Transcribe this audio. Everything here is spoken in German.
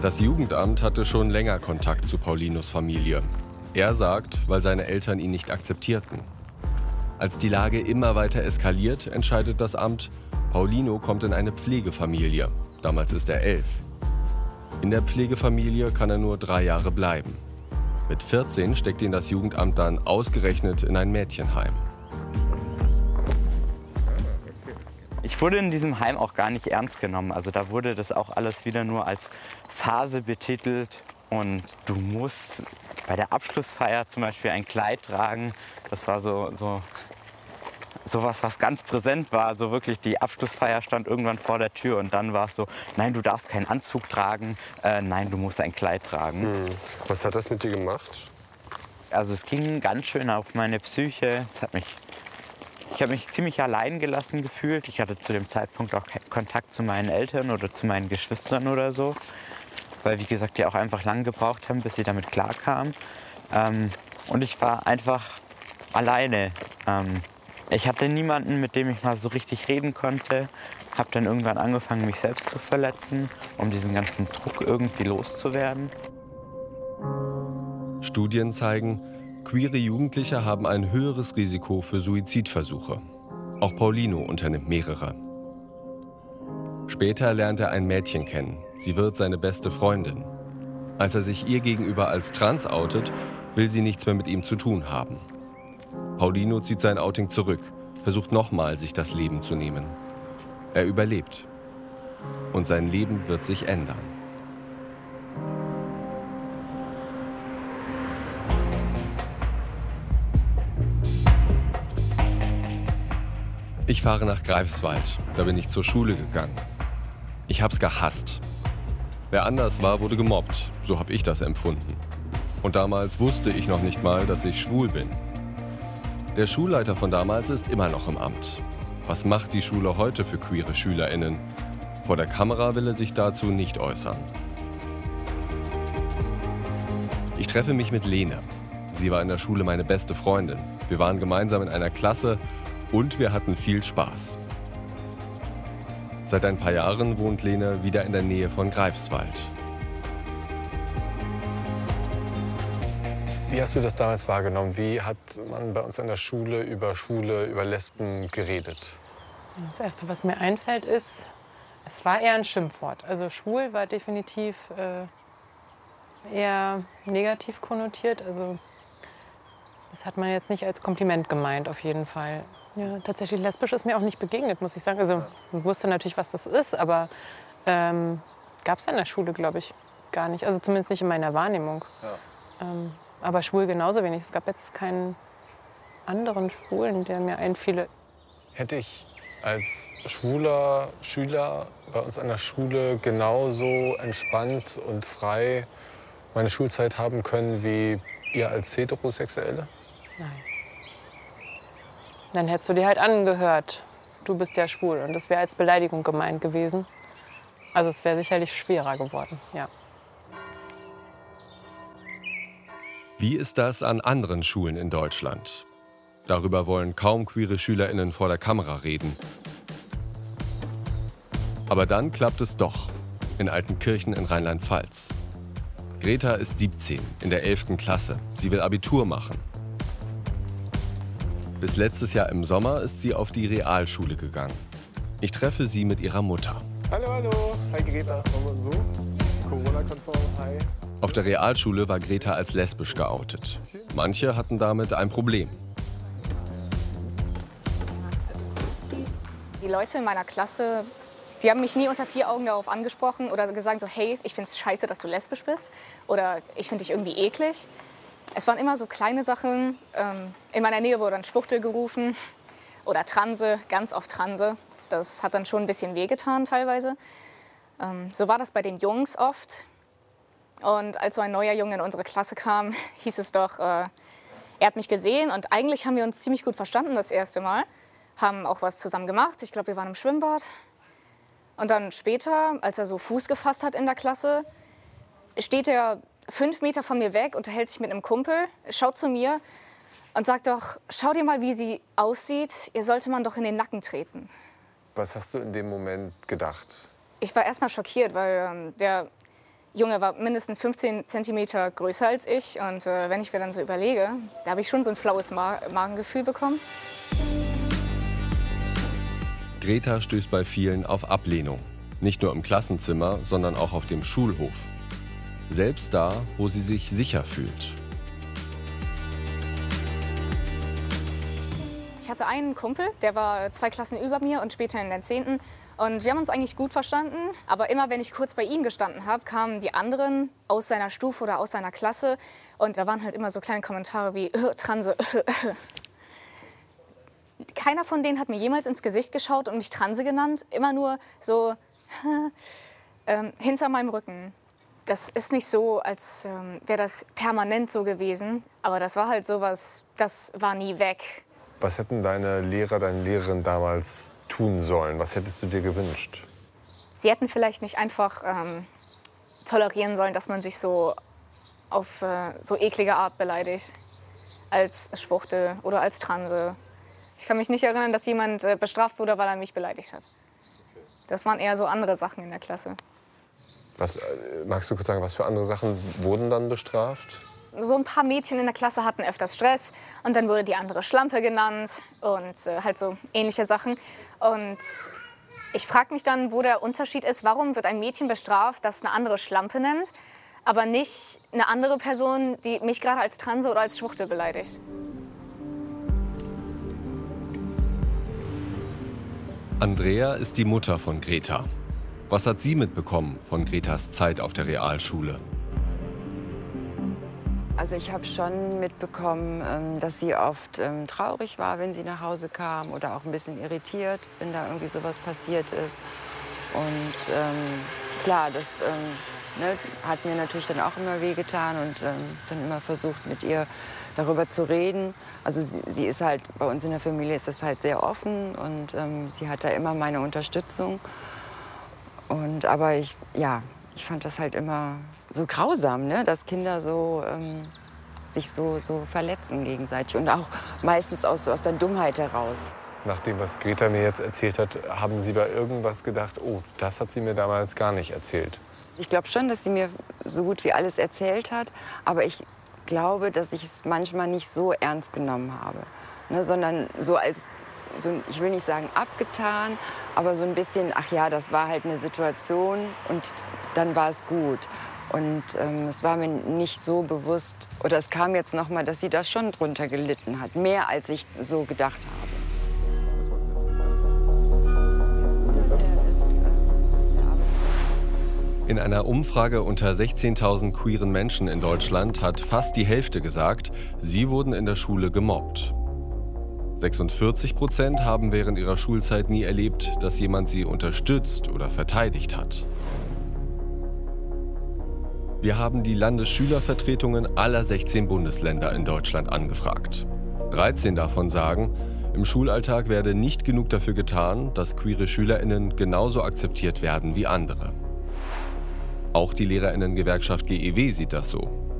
Das Jugendamt hatte schon länger Kontakt zu Paulinos Familie. Er sagt, weil seine Eltern ihn nicht akzeptierten. Als die Lage immer weiter eskaliert, entscheidet das Amt, Paulino kommt in eine Pflegefamilie. Damals ist er 11. In der Pflegefamilie kann er nur 3 Jahre bleiben. Mit 14 steckt ihn das Jugendamt dann ausgerechnet in ein Mädchenheim. Ich wurde in diesem Heim auch gar nicht ernst genommen. Also da wurde das auch alles wieder nur als Phase betitelt. Und du musst bei der Abschlussfeier zum Beispiel ein Kleid tragen. Das war sowas, was ganz präsent war. So wirklich, die Abschlussfeier stand irgendwann vor der Tür und dann war es so, nein, du darfst keinen Anzug tragen, nein, du musst ein Kleid tragen. Was hat das mit dir gemacht? Also es ging ganz schön auf meine Psyche. Ich habe mich ziemlich allein gelassen gefühlt. Ich hatte zu dem Zeitpunkt auch keinen Kontakt zu meinen Eltern oder zu meinen Geschwistern oder so. Weil, wie gesagt, die auch einfach lange gebraucht haben, bis sie damit klarkamen. Und ich war einfach alleine. Ich hatte niemanden, mit dem ich mal so richtig reden konnte. Habe dann irgendwann angefangen, mich selbst zu verletzen, um diesen ganzen Druck irgendwie loszuwerden. Studien zeigen, queere Jugendliche haben ein höheres Risiko für Suizidversuche. Auch Paulino unternimmt mehrere. Später lernt er ein Mädchen kennen. Sie wird seine beste Freundin. Als er sich ihr gegenüber als trans outet, will sie nichts mehr mit ihm zu tun haben. Paulino zieht sein Outing zurück, versucht nochmal, sich das Leben zu nehmen. Er überlebt. Und sein Leben wird sich ändern. Ich fahre nach Greifswald. Da bin ich zur Schule gegangen. Ich hab's gehasst. Wer anders war, wurde gemobbt. So habe ich das empfunden. Und damals wusste ich noch nicht mal, dass ich schwul bin. Der Schulleiter von damals ist immer noch im Amt. Was macht die Schule heute für queere SchülerInnen? Vor der Kamera will er sich dazu nicht äußern. Ich treffe mich mit Lene. Sie war in der Schule meine beste Freundin. Wir waren gemeinsam in einer Klasse und wir hatten viel Spaß. Seit ein paar Jahren wohnt Lene wieder in der Nähe von Greifswald. Wie hast du das damals wahrgenommen? Wie hat man bei uns an der Schule, über Lesben geredet? Das Erste, was mir einfällt, ist, es war eher ein Schimpfwort. Also schwul war definitiv eher negativ konnotiert. Also das hat man jetzt nicht als Kompliment gemeint, auf jeden Fall. Ja, tatsächlich lesbisch ist mir auch nicht begegnet, muss ich sagen. Also ich wusste natürlich, was das ist, aber gab es in der Schule, glaube ich, gar nicht. Also zumindest nicht in meiner Wahrnehmung. Ja. Aber schwul genauso wenig. Es gab jetzt keinen anderen Schwulen, der mir einfiele. Hätte ich als schwuler Schüler bei uns an der Schule genauso entspannt und frei meine Schulzeit haben können wie ihr als Heterosexuelle? Nein. Dann hättest du dir halt angehört, du bist ja schwul. Und das wäre als Beleidigung gemeint gewesen. Also es wäre sicherlich schwerer geworden, ja. Wie ist das an anderen Schulen in Deutschland? Darüber wollen kaum queere SchülerInnen vor der Kamera reden. Aber dann klappt es doch, in Altenkirchen in Rheinland-Pfalz. Greta ist 17, in der 11. Klasse. Sie will Abitur machen. Bis letztes Jahr im Sommer ist sie auf die Realschule gegangen. Ich treffe sie mit ihrer Mutter. Hallo, hallo. Hi Greta. Wollen wir so? Corona-konform, hi. Auf der Realschule war Greta als lesbisch geoutet. Manche hatten damit ein Problem. Die Leute in meiner Klasse, die haben mich nie unter 4 Augen darauf angesprochen oder gesagt so, hey, ich find's scheiße, dass du lesbisch bist oder ich finde dich irgendwie eklig. Es waren immer so kleine Sachen. In meiner Nähe wurde dann Schwuchtel gerufen oder Transe, ganz oft Transe. Das hat dann schon ein bisschen wehgetan teilweise. So war das bei den Jungs oft. Und als so ein neuer Junge in unsere Klasse kam, hieß es doch, er hat mich gesehen und eigentlich haben wir uns ziemlich gut verstanden das erste Mal. Haben auch was zusammen gemacht. Ich glaube, wir waren im Schwimmbad. Und dann später, als er so Fuß gefasst hat in der Klasse, steht er 5 Meter von mir weg, unterhält sich mit einem Kumpel, schaut zu mir und sagt doch, schau dir mal, wie sie aussieht. Ihr sollte man doch in den Nacken treten. Was hast du in dem Moment gedacht? Ich war erst mal schockiert, weil der Junge war mindestens 15 Zentimeter größer als ich. Und wenn ich mir dann so überlege, da habe ich schon so ein flaues Magengefühl bekommen. Greta stößt bei vielen auf Ablehnung. Nicht nur im Klassenzimmer, sondern auch auf dem Schulhof. Selbst da, wo sie sich sicher fühlt. Ich hatte einen Kumpel, der war 2 Klassen über mir und später in der 10. Und wir haben uns eigentlich gut verstanden. Aber immer, wenn ich kurz bei ihm gestanden habe, kamen die anderen aus seiner Stufe oder aus seiner Klasse. Und da waren halt immer so kleine Kommentare wie Transe. Keiner von denen hat mir jemals ins Gesicht geschaut und mich Transe genannt. Immer nur so hinter meinem Rücken. Das ist nicht so, als wäre das permanent so gewesen. Aber das war halt sowas, das war nie weg. Was hätten deine Lehrer, deine Lehrerin damals tun sollen? Was hättest du dir gewünscht? Sie hätten vielleicht nicht einfach tolerieren sollen, dass man sich so auf so eklige Art beleidigt. Als Schwuchtel oder als Transe. Ich kann mich nicht erinnern, dass jemand bestraft wurde, weil er mich beleidigt hat. Das waren eher so andere Sachen in der Klasse. Magst du kurz sagen, was für andere Sachen wurden dann bestraft? So ein paar Mädchen in der Klasse hatten öfters Stress und dann wurde die andere Schlampe genannt und halt so ähnliche Sachen. Und ich frage mich dann, wo der Unterschied ist. Warum wird ein Mädchen bestraft, das eine andere Schlampe nennt, aber nicht eine andere Person, die mich gerade als Transe oder als Schwuchtel beleidigt? Andrea ist die Mutter von Greta. Was hat sie mitbekommen von Gretas Zeit auf der Realschule? Also ich habe schon mitbekommen, dass sie oft traurig war, wenn sie nach Hause kam oder auch ein bisschen irritiert, wenn da irgendwie sowas passiert ist. Und klar, das hat mir natürlich dann auch immer wehgetan und dann immer versucht, mit ihr darüber zu reden. Also sie ist halt, bei uns in der Familie ist das halt sehr offen und sie hat da immer meine Unterstützung. Aber ich fand das halt immer so grausam, ne? Dass Kinder sich so verletzen gegenseitig und auch meistens aus der Dummheit heraus. Nach dem, was Greta mir jetzt erzählt hat, haben Sie bei irgendwas gedacht, oh, das hat sie mir damals gar nicht erzählt? Ich glaube schon, dass sie mir so gut wie alles erzählt hat, aber ich glaube, dass ich es manchmal nicht so ernst genommen habe, ne? Sondern so als, ich will nicht sagen abgetan, aber so ein bisschen, ach ja, das war halt eine Situation und dann war es gut. Und es war mir nicht so bewusst, oder es kam jetzt noch mal, dass sie da schon drunter gelitten hat. Mehr, als ich so gedacht habe. In einer Umfrage unter 16.000 queeren Menschen in Deutschland hat fast die Hälfte gesagt, sie wurden in der Schule gemobbt. 46% haben während ihrer Schulzeit nie erlebt, dass jemand sie unterstützt oder verteidigt hat. Wir haben die Landesschülervertretungen aller 16 Bundesländer in Deutschland angefragt. 13 davon sagen, im Schulalltag werde nicht genug dafür getan, dass queere SchülerInnen genauso akzeptiert werden wie andere. Auch die LehrerInnen-Gewerkschaft GEW sieht das so.